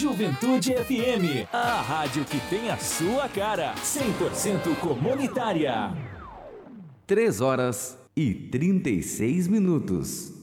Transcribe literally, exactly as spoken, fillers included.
Juventude F M, a rádio que tem a sua cara, cem por cento comunitária. Três horas e trinta e seis minutos.